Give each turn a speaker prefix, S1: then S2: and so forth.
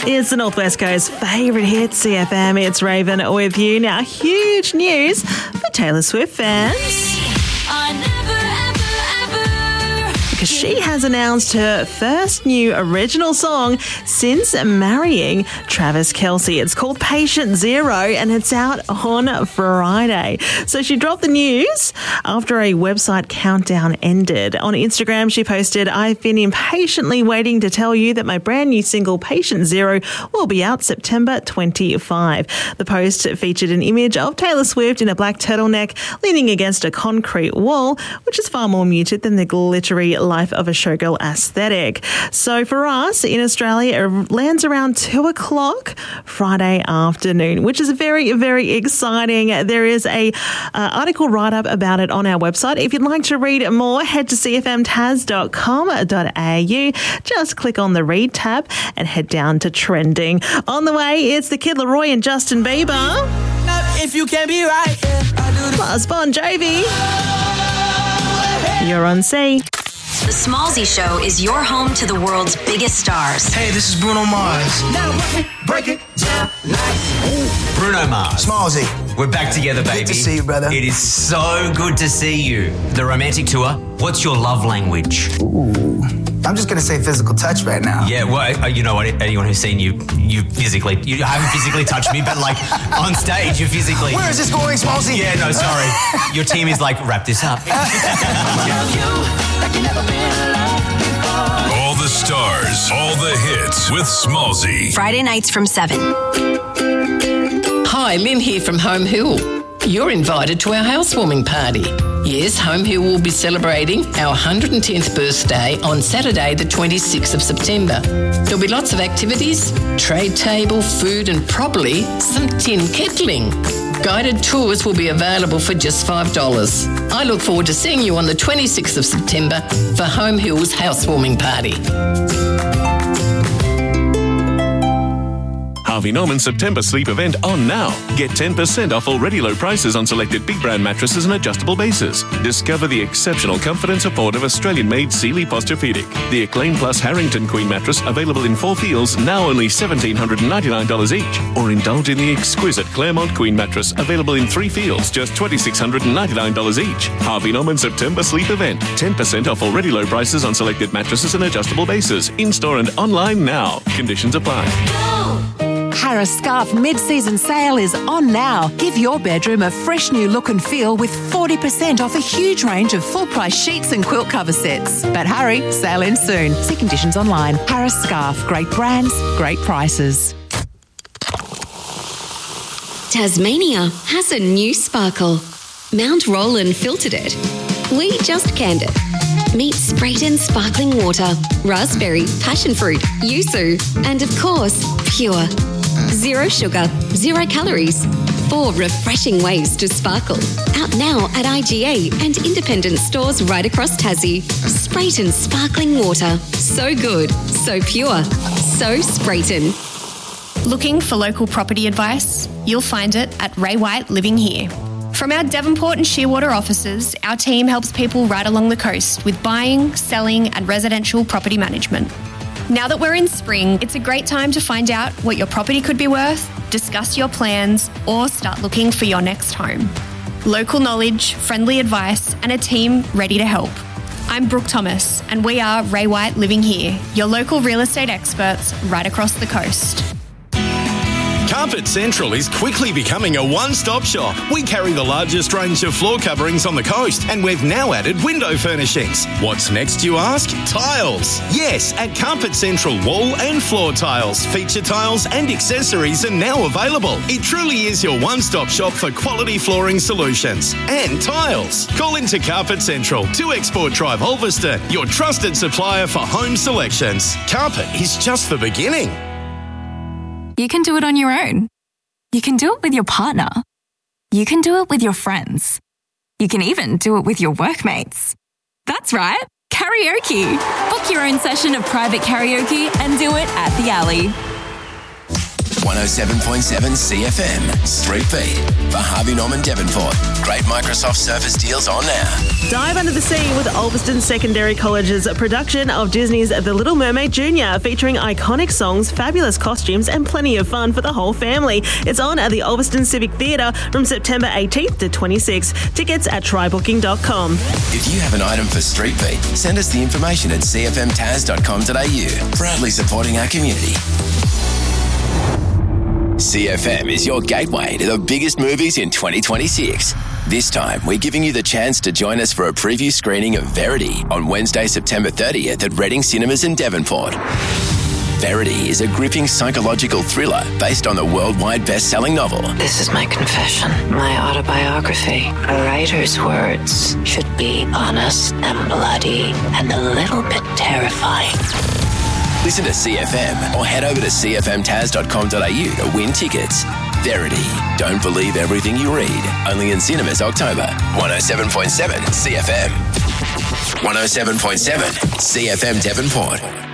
S1: It's the Northwest Coast's favourite hit, CFM. It's Raven with you. Now, huge news for Taylor Swift fans. Because she has announced her first new original song since marrying Travis Kelce. It's called Patient Zero and it's out on Friday. So she dropped the news after a website countdown ended. On Instagram, she posted, "I've been impatiently waiting to tell you that my brand new single Patient Zero will be out September 25. The post featured an image of Taylor Swift in a black turtleneck leaning against a concrete wall, which is far more muted than the glittery Life of a Showgirl aesthetic. So for us in Australia, it lands around 2 o'clock Friday afternoon, which is very, very exciting. There is a article write-up about it on our website. If you'd like to read more, head to cfmtaz.com.au. Just click on the read tab and head down to trending. On the way, it's the Kid Laroi and Justin Bieber.
S2: If you can be right,
S1: Plus Bon Jovi. You're on C.
S3: The Smallzy Show is your home to the world's biggest stars.
S2: Hey, this is Bruno Mars. Now break it down like
S4: Bruno Mars.
S2: Smallzy.
S4: We're back together, baby.
S2: Good to see you, brother.
S4: It is so good to see you. The romantic tour. What's your love language?
S2: Ooh. I'm just going to say physical touch right now.
S4: Yeah, well, you know what? Anyone who's seen you haven't physically touched me, but like on stage, you physically.
S2: Where is this going, Smallzy?
S4: Yeah, no, sorry. Your team is like, wrap this up.
S5: All the stars, all the hits with Smallzy.
S3: Friday nights from 7.
S6: Hi, Lynn here from Home Hill. You're invited to our housewarming party. Yes, Home Hill will be celebrating our 110th birthday on Saturday, the 26th of September. There'll be lots of activities, trade table, food and probably some tin kettling. Guided tours will be available for just $5. I look forward to seeing you on the 26th of September for Home Hill's housewarming party.
S7: Harvey Norman September sleep event on now. Get 10% off already low prices on selected big brand mattresses and adjustable bases. Discover the exceptional comfort and support of Australian-made Sealy Posturepedic. The Acclaim Plus Harrington Queen mattress available in 4 feels, now only $1,799 each. Or indulge in the exquisite Claremont Queen mattress available in 3 feels, just $2,699 each. Harvey Norman September sleep event. 10% off already low prices on selected mattresses and adjustable bases. In-store and online now. Conditions apply.
S8: Harris Scarf mid-season sale is on now. Give your bedroom a fresh new look and feel with 40% off a huge range of full-price sheets and quilt cover sets. But hurry, sale ends soon. See conditions online. Harris Scarf. Great brands, great prices.
S9: Tasmania has a new sparkle. Mount Roland filtered it. We just canned it. Meet Sprayton sparkling water, raspberry, passion fruit, yuzu, and of course, pure. 0 sugar, 0 calories. 4 refreshing ways to sparkle. Out now at IGA and independent stores right across Tassie. Sprayton sparkling water. So good, so pure, so Sprayton.
S10: Looking for local property advice? You'll find it at Ray White Living Here. From our Devonport and Shearwater offices, our team helps people right along the coast with buying, selling and residential property management. Now that we're in spring, it's a great time to find out what your property could be worth, discuss your plans, or start looking for your next home. Local knowledge, friendly advice, and a team ready to help. I'm Brooke Thomas, and we are Ray White Living Here, your local real estate experts right across the coast.
S11: Carpet Central is quickly becoming a one-stop shop. We carry the largest range of floor coverings on the coast, and we've now added window furnishings. What's next, you ask? Tiles. Yes, at Carpet Central, wall and floor tiles, feature tiles and accessories are now available. It truly is your one-stop shop for quality flooring solutions and tiles. Call into Carpet Central, 2 Export Drive, Ulverston, your trusted supplier for home selections. Carpet is just the beginning.
S12: You can do it on your own. You can do it with your partner. You can do it with your friends. You can even do it with your workmates. That's right, karaoke. Book your own session of private karaoke and do it at the Alley.
S13: 107.7 CFM, Street Beat. For Harvey Norman Devonport. Great Microsoft Surface deals on now.
S1: Dive under the sea with Ulverston Secondary College's production of Disney's The Little Mermaid Jr., featuring iconic songs, fabulous costumes, and plenty of fun for the whole family. It's on at the Ulverston Civic Theatre from September 18th to 26th. Tickets at trybooking.com.
S13: If you have an item for Street Beat, send us the information at cfmtaz.com.au. Proudly supporting our community. CFM is your gateway to the biggest movies in 2026. This time, we're giving you the chance to join us for a preview screening of Verity on Wednesday, September 30th at Reading Cinemas in Devonport. Verity is a gripping psychological thriller based on the worldwide best-selling novel.
S14: This is my confession, my autobiography. A writer's words should be honest and bloody and a little bit terrifying.
S13: Listen to CFM or head over to cfmtaz.com.au to win tickets. Verity. Don't believe everything you read. Only in cinemas October. 107.7 CFM. 107.7 CFM Devonport.